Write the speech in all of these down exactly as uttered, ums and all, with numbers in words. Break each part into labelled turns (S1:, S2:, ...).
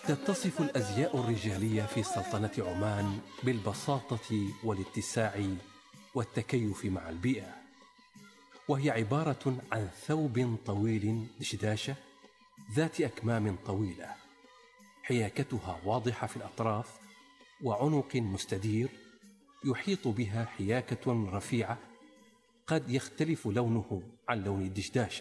S1: تتصف الأزياء الرجالية في سلطنة عمان بالبساطة والاتساع والتكيف مع البيئة، وهي عبارة عن ثوب طويل دشداشة ذات أكمام طويلة، حياكتها واضحة في الأطراف، وعنق مستدير يحيط بها حياكة رفيعة قد يختلف لونه عن لون الدشداشة،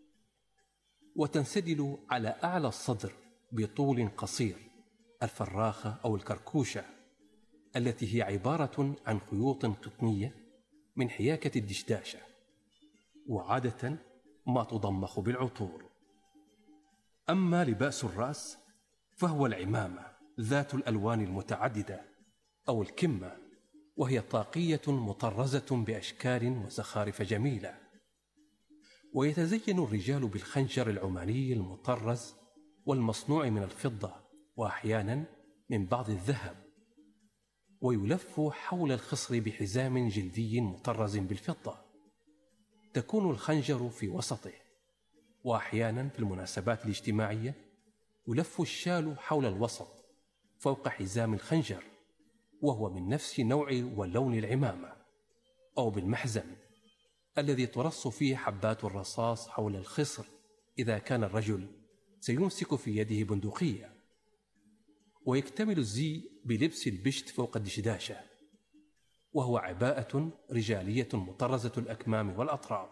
S1: وتنسدل على أعلى الصدر بطول قصير، الفراخة أو الكركوشة، التي هي عبارة عن خيوط قطنية من حياكة الدشداشة، وعادة ما تضمخ بالعطور. أما لباس الرأس فهو العمامة ذات الألوان المتعددة أو الكمة، وهي طاقية مطرزة بأشكال وزخارف جميلة. ويتزين الرجال بالخنجر العماني المطرز والمصنوع من الفضة وأحيانا من بعض الذهب، ويلف حول الخصر بحزام جلدي مطرز بالفضة، تكون الخنجر في وسطه. وأحيانا في المناسبات الاجتماعية يلف الشال حول الوسط فوق حزام الخنجر، وهو من نفس نوع ولون العمامة، أو بالمحزم الذي ترص فيه حبات الرصاص حول الخصر إذا كان الرجل سيمسك في يده بندقية. ويكتمل الزي بلبس البشت فوق الدشداشة، وهو عباءة رجالية مطرزة الأكمام والأطراف.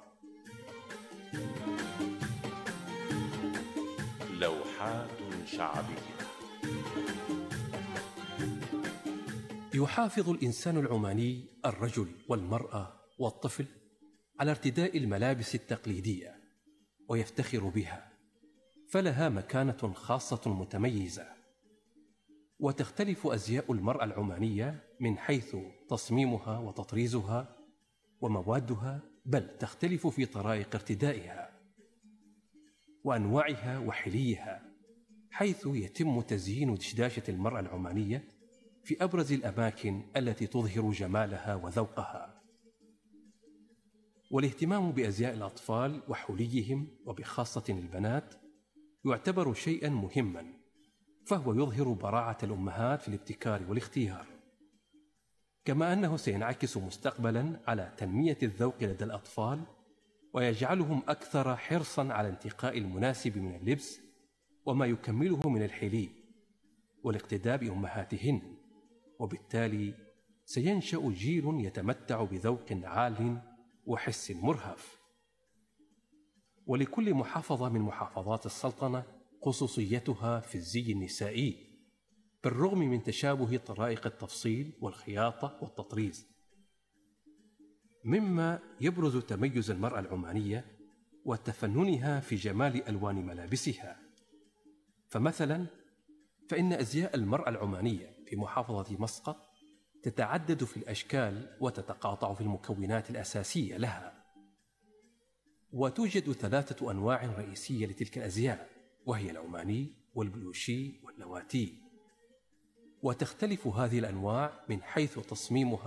S2: لوحات شعبية.
S1: يحافظ الإنسان العماني الرجل والمرأة والطفل على ارتداء الملابس التقليدية ويفتخر بها، فلها مكانة خاصة متميزة. وتختلف أزياء المرأة العمانية من حيث تصميمها وتطريزها وموادها، بل تختلف في طرائق ارتدائها وأنواعها وحليها، حيث يتم تزيين دشداشة المرأة العمانية في أبرز الأماكن التي تظهر جمالها وذوقها. والاهتمام بأزياء الأطفال وحليهم وبخاصة البنات يعتبر شيئا مهما، فهو يظهر براعة الأمهات في الابتكار والاختيار، كما أنه سينعكس مستقبلا على تنمية الذوق لدى الأطفال، ويجعلهم أكثر حرصا على انتقاء المناسب من اللبس وما يكمله من الحلي والاقتداء بأمهاتهن، وبالتالي سينشأ جيل يتمتع بذوق عال وحس مرهف. ولكل محافظة من محافظات السلطنة خصوصيتها في الزي النسائي، بالرغم من تشابه طرائق التفصيل والخياطة والتطريز، مما يبرز تميز المرأة العمانية وتفننها في جمال ألوان ملابسها. فمثلا فإن أزياء المرأة العمانية في محافظة مسقط تتعدد في الأشكال وتتقاطع في المكونات الأساسية لها. وتوجد ثلاثة أنواع رئيسية لتلك الأزياء، وهي العماني والبلوشي واللواتي. وتختلف هذه الأنواع من حيث تصميمها